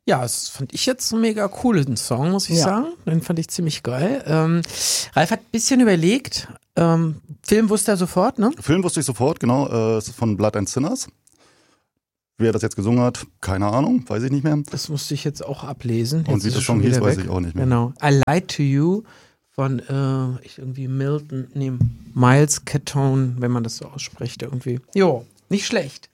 Ja, das fand ich jetzt einen mega coolen Song, muss ich sagen. Den fand ich ziemlich geil. Ralf hat ein bisschen überlegt. Film wusste er sofort, ne? Film wusste ich sofort, genau. Es ist von Blood and Sinners. Wer das jetzt gesungen hat, keine Ahnung, weiß ich nicht mehr. Das musste ich jetzt auch ablesen. Und wie der Song hieß, weiß ich auch nicht mehr. Genau. I Lied to You von Miles Catone, wenn man das so ausspricht irgendwie. Jo, nicht schlecht.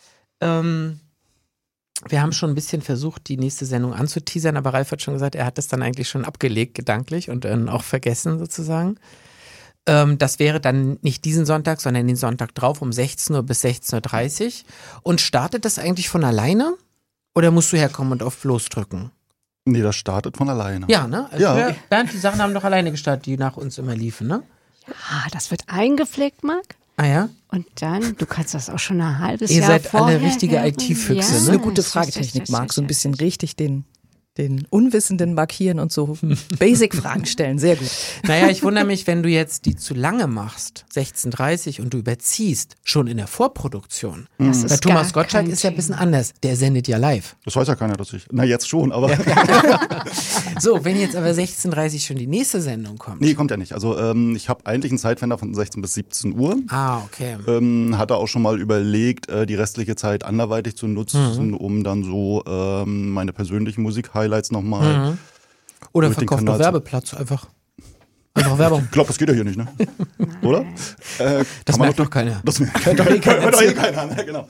Wir haben schon ein bisschen versucht, die nächste Sendung anzuteasern, aber Ralf hat schon gesagt, er hat das dann eigentlich schon abgelegt, gedanklich und dann auch vergessen sozusagen. Das wäre dann nicht diesen Sonntag, sondern den Sonntag drauf um 16 Uhr bis 16.30 Uhr. Und startet das eigentlich von alleine? Oder musst du herkommen und auf Los drücken? Nee, das startet von alleine. Ja, ne? Also Ja. Bernd, die Sachen haben doch alleine gestartet, die nach uns immer liefen, ne? Ja, das wird eingepflegt, Marc. Ah ja? Und dann, du kannst das auch schon ein halbes Ihr Jahr seid vorher alle richtige hören. IT-Füchse, Das ist ne? eine gute Fragetechnik, Marc. So ein bisschen richtig den Unwissenden markieren und so Basic-Fragen stellen. Sehr gut. Naja, ich wundere mich, wenn du jetzt die zu lange machst, 16.30 und du überziehst, schon in der Vorproduktion. Das ist Bei Thomas gar Gottschalk kein ist ja ein bisschen anders. Der sendet ja live. Das weiß ja keiner, dass ich. Na, jetzt schon, aber. So, wenn jetzt aber 16.30 schon die nächste Sendung kommt. Nee, kommt ja nicht. Also, ich habe eigentlich einen Zeitfenster von 16 bis 17 Uhr. Ah, okay. Hatte auch schon mal überlegt, die restliche Zeit anderweitig zu nutzen, um dann so meine persönlichen Musik-Highlights nochmal. Oder durch den verkauft Kanal noch Werbeplatz einfach. Einfach Werbung. Ich glaube, das geht ja hier nicht, ne? Oder? Das merkt doch keiner. Das Hört doch eh keiner hört doch eh zu. keiner, ne? Genau.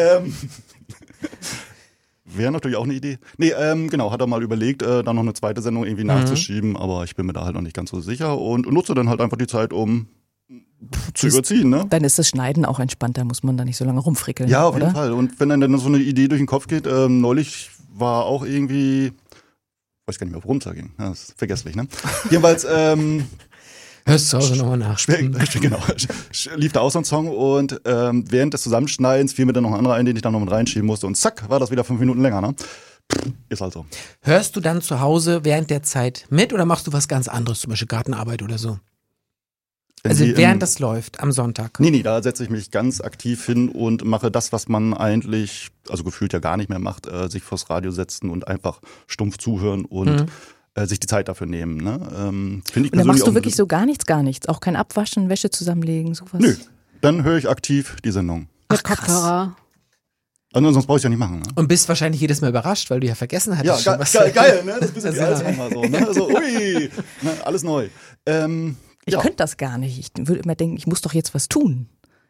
Wäre natürlich auch eine Idee. Nee, genau, hat er mal überlegt, da noch eine zweite Sendung irgendwie nachzuschieben, aber ich bin mir da halt noch nicht ganz so sicher und nutze dann halt einfach die Zeit, um zu überziehen, ne? Dann ist das Schneiden auch entspannter, muss man da nicht so lange rumfrickeln. Ja, auf oder? jeden Fall. Und wenn dann so eine Idee durch den Kopf geht, neulich war auch irgendwie, weiß gar nicht mehr, worum es da ging. Ja, das ist vergesslich, ne? Jedenfalls, Hörst zu Hause nochmal nach. genau, lief da auch so ein Song und während des Zusammenschneidens fiel mir dann noch ein anderer ein, den ich dann noch mit reinschieben musste und zack, war das wieder 5 Minuten länger, ne? Ist halt so. Hörst du dann zu Hause während der Zeit mit oder machst du was ganz anderes, zum Beispiel Gartenarbeit oder so? Also während das läuft, am Sonntag? Nee, da setze ich mich ganz aktiv hin und mache das, was man eigentlich, also gefühlt ja gar nicht mehr macht, sich vors Radio setzen und einfach stumpf zuhören und sich die Zeit dafür nehmen. Ne? Finde ich Und dann machst auch du wirklich so gar nichts? Auch kein Abwaschen, Wäsche zusammenlegen, sowas? Nö, dann höre ich aktiv die Sendung. Mit Kopfhörer. Also sonst brauche ich ja nicht machen. Ne? Und bist wahrscheinlich jedes Mal überrascht, weil du ja vergessen hattest. Ja, schon, was geil, ne? Das ist ein bisschen wie Das alles ist manchmal so. Ne? So, ui, ne? Alles neu. Ich könnte das gar nicht. Ich würde immer denken, ich muss doch jetzt was tun.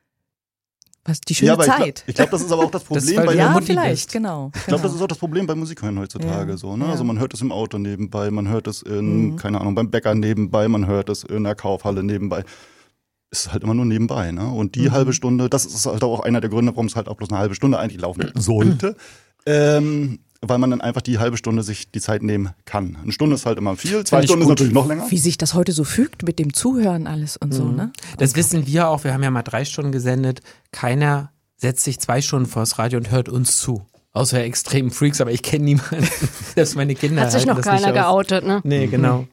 Was die schöne aber Zeit. Ich glaube, das ist aber auch das Problem weil bei du Ja, Mutti vielleicht, bist. genau. Ich glaube, das ist auch das Problem beim Musikhören heutzutage. Ja. So, ne? Ja. Also man hört es im Auto nebenbei, man hört es in, keine Ahnung, beim Bäcker nebenbei, man hört es in der Kaufhalle nebenbei. Es ist halt immer nur nebenbei, ne? Und die halbe Stunde, das ist halt auch einer der Gründe, warum es halt auch bloß eine halbe Stunde eigentlich laufen sollte. Weil man dann einfach die halbe Stunde sich die Zeit nehmen kann. Eine Stunde ist halt immer viel, 2 Stunden ist natürlich noch länger. Wie sich das heute so fügt mit dem Zuhören alles und so, ne? Das wissen wir auch, wir haben ja mal 3 Stunden gesendet. Keiner setzt sich 2 Stunden vors Radio und hört uns zu. Außer extremen Freaks, aber ich kenne niemanden. Selbst meine Kinder Hat sich halten noch das keiner nicht aus. geoutet, ne? Nee, genau.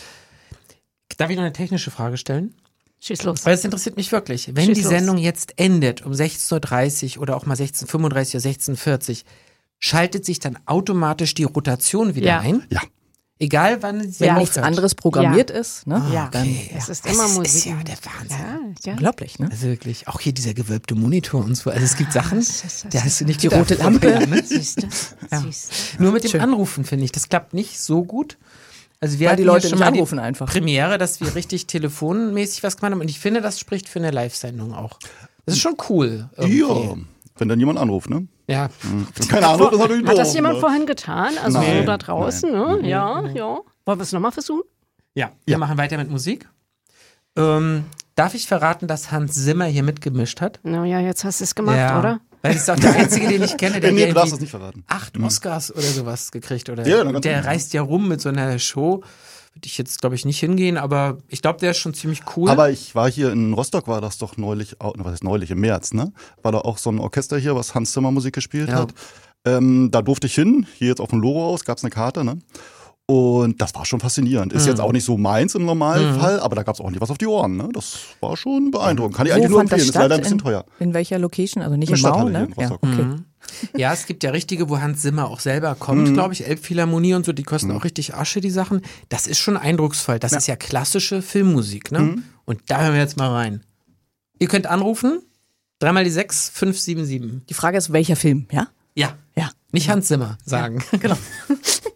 Darf ich noch eine technische Frage stellen? Schieß los. Weil es interessiert mich wirklich. Wenn Schieß die los. Sendung jetzt endet um 16.30 Uhr oder auch mal 16.35 Uhr oder 16.40 Uhr, schaltet sich dann automatisch die Rotation wieder Ja. ein? Ja. Egal wann sie Wenn aufhört. nichts anderes programmiert ist, ne? Ja, Dann es ist Das immer ist Musik. ja der Wahnsinn. Ja. unglaublich, ne? Also wirklich, auch hier dieser gewölbte Monitor und so. Also es gibt Sachen, da hast du nicht Die rote Lampe. Ne? Siehst du? Ja. Siehst Nur mit dem Schön. Anrufen, finde ich, das klappt nicht so gut. Also wir Weil die hatten Leute ja schon nicht mal anrufen die einfach. Premiere, dass wir richtig telefonmäßig was gemacht haben und ich finde, das spricht für eine Live-Sendung auch. Das ist schon cool. irgendwie. Ja. Wenn dann jemand anruft, ne? Ja. Keine Ahnung, das ist natürlich Hat doof. das jemand ne? vorhin getan? Also Nein, so da draußen, nein. ne? Ja. Wollen wir es nochmal versuchen? Ja, wir machen weiter mit Musik. Darf ich verraten, dass Hans Zimmer hier mitgemischt hat? Naja, jetzt hast du es gemacht, oder? Weil das ist auch der Einzige, den ich kenne, der Nee, du darfst irgendwie das nicht verraten. 8 Oscars oder sowas gekriegt. Oder? Ja, dann Und ganz der genau. reist ja rum mit so einer Show. Würde ich jetzt, glaube ich, nicht hingehen, aber ich glaube, der ist schon ziemlich cool. Aber ich war hier in Rostock, war das doch neulich, was heißt neulich, im März, ne? War da auch so ein Orchester hier, was Hans Zimmer Musik gespielt Ja. hat. Da durfte ich hin, hier jetzt auf dem Logo aus, gab es eine Karte, ne? Und das war schon faszinierend. Ist jetzt auch nicht so meins im Normalfall, aber da gab es auch nicht was auf die Ohren, ne? Das war schon beeindruckend. Kann ich eigentlich Wo nur fand das empfehlen, ist leider ein statt? bisschen teuer. In welcher Location? Also nicht Eine im Mau, Stadthalle ne? hier in Ja, Rostock. okay. Ja, es gibt ja richtige, wo Hans Zimmer auch selber kommt, glaube ich, Elbphilharmonie und so, die kosten auch richtig Asche, die Sachen. Das ist schon eindrucksvoll. Das ist ja klassische Filmmusik, ne? Und da hören wir jetzt mal rein. Ihr könnt anrufen, 3 mal die 6, 577. Die Frage ist, welcher Film, ja? Ja. Ja. Nicht Hans Zimmer sagen. Ja, genau.